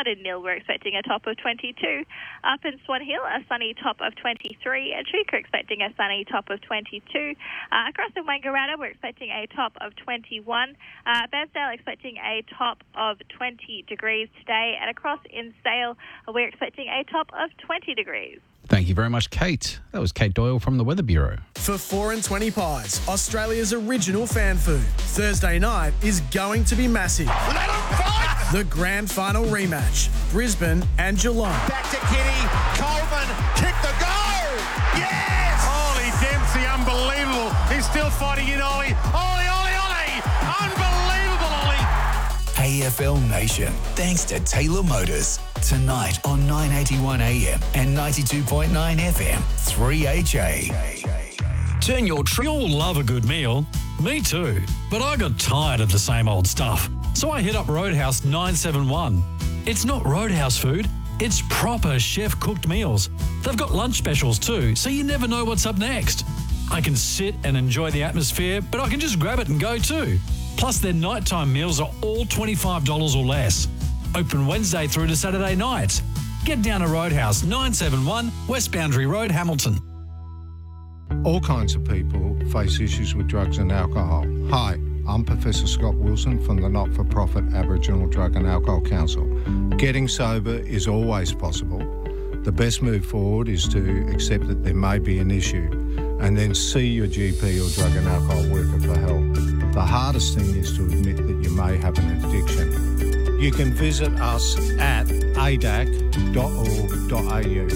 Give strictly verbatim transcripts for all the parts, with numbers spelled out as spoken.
but in Nil we're expecting a top of twenty-two. Up in Swan Hill, a sunny top of twenty-three. At Chuka, expecting a sunny top of twenty-two. Uh, across in Wangaratta, we're expecting a top of twenty-one. Uh, Bairnsdale expecting a top of twenty degrees today. And across in Sale, we're expecting a top of twenty degrees. Thank you very much, Kate. That was Kate Doyle from the Weather Bureau. For four and twenty Pies, Australia's original fan food, Thursday night is going to be massive. Let him fight! The grand final rematch, Brisbane and Geelong. Back to Kitty, Coleman, kick the goal! Yes! Ollie Dempsey, unbelievable. He's still fighting in Ollie. Ollie, Ollie, Ollie! Unbelievable, Ollie! A F L Nation, thanks to Taylor Motors. Tonight on nine eighty-one A M and ninety-two point nine F M, three H A. Turn your tr- You'll love a good meal. Me too. But I got tired of the same old stuff. So I hit up Roadhouse nine seven one. It's not Roadhouse food. It's proper chef-cooked meals. They've got lunch specials too, so you never know what's up next. I can sit and enjoy the atmosphere, but I can just grab it and go too. Plus, their nighttime meals are all twenty-five dollars or less. Open Wednesday through to Saturday nights. Get down to Roadhouse nine seven one, West Boundary Road, Hamilton. All kinds of people face issues with drugs and alcohol. Hi, I'm Professor Scott Wilson from the not-for-profit Aboriginal Drug and Alcohol Council. Getting sober is always possible. The best move forward is to accept that there may be an issue and then see your G P or drug and alcohol worker for help. The hardest thing is to admit that you may have an addiction. You can visit us at a d a c dot org dot a u.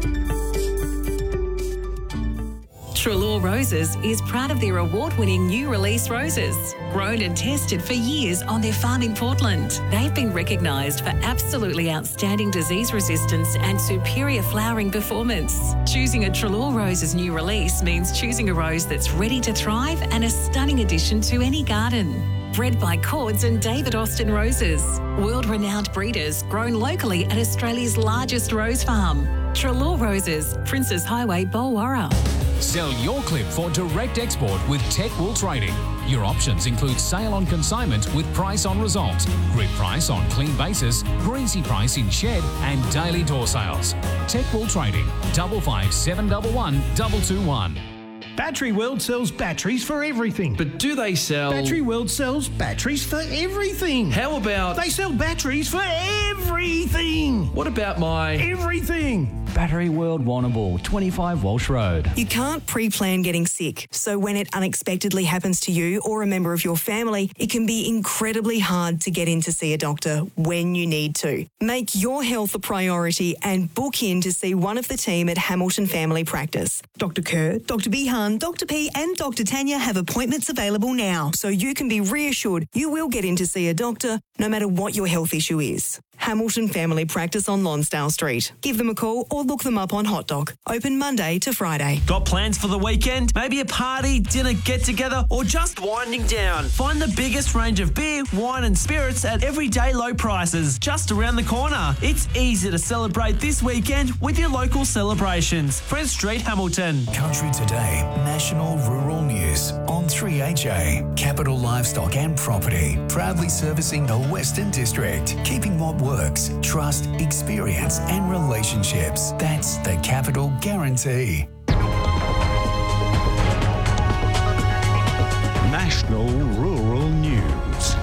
Trelaw Roses is proud of their award-winning new release roses. Grown and tested for years on their farm in Portland, they've been recognised for absolutely outstanding disease resistance and superior flowering performance. Choosing a Trelaw Roses new release means choosing a rose that's ready to thrive and a stunning addition to any garden. Bred by Cords and David Austin Roses. World-renowned breeders grown locally at Australia's largest rose farm. Trelaw Roses, Princes Highway, Bulwarra. Sell your clip for direct export with Tech Wool Trading. Your options include sale on consignment with price on result, grid price on clean basis, greasy price in shed and daily door sales. Tech Wool Trading, double five seven one one double two one. Battery World sells batteries for everything. But do they sell... Battery World sells batteries for everything. How about... They sell batteries for everything. What about my... Everything. Battery World Warrnambool, twenty-five Walsh Road. You can't pre-plan getting sick, so when it unexpectedly happens to you or a member of your family, it can be incredibly hard to get in to see a doctor when you need to. Make your health a priority and book in to see one of the team at Hamilton Family Practice. Doctor Kerr, Doctor Behan, Doctor P and Doctor Tanya have appointments available now, so you can be reassured you will get in to see a doctor no matter what your health issue is. Hamilton Family Practice on Lonsdale Street. Give them a call or look them up on Hot Dog. Open Monday to Friday. Got plans for the weekend? Maybe a party, dinner, get-together, or just winding down? Find the biggest range of beer, wine and spirits at everyday low prices just around the corner. It's easy to celebrate this weekend with your local celebrations. Friends Street, Hamilton. Country Today, National Rural News on three H A. Capital Livestock and Property, proudly servicing the Western District, keeping what works, trust, experience and relationships. That's the Capital Guarantee. National Rural News.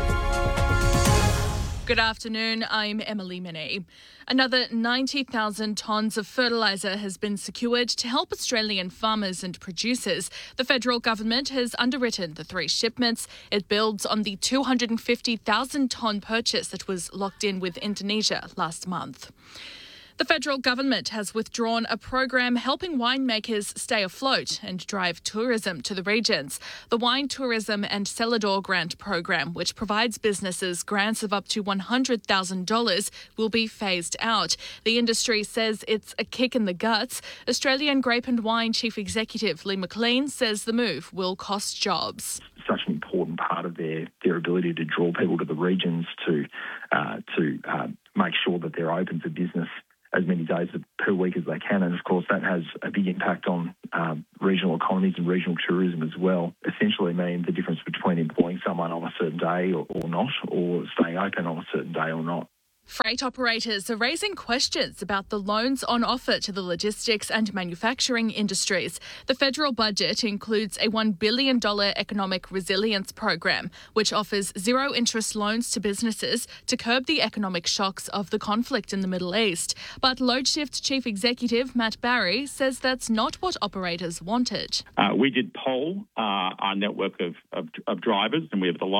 Good afternoon, I'm Emily Minney. Another ninety thousand tonnes of fertiliser has been secured to help Australian farmers and producers. The federal government has underwritten the three shipments. It builds on the two hundred fifty thousand tonne purchase that was locked in with Indonesia last month. The federal government has withdrawn a program helping winemakers stay afloat and drive tourism to the regions. The Wine Tourism and Celador Grant program, which provides businesses grants of up to one hundred thousand dollars, will be phased out. The industry says it's a kick in the guts. Australian Grape and Wine Chief Executive Lee McLean says the move will cost jobs. Such an important part of their, their ability to draw people to the regions, to, uh, to uh, make sure that they're open for business as many days per week as they can. And, of course, that has a big impact on um, regional economies and regional tourism as well. Essentially mean the difference between employing someone on a certain day or, or not, or staying open on a certain day or not. Freight operators are raising questions about the loans on offer to the logistics and manufacturing industries. The federal budget includes a one billion dollars economic resilience program, which offers zero-interest loans to businesses to curb the economic shocks of the conflict in the Middle East. But LoadShift Chief Executive Matt Barry says that's not what operators wanted. Uh, we did poll uh, our network of, of, of drivers, and we have the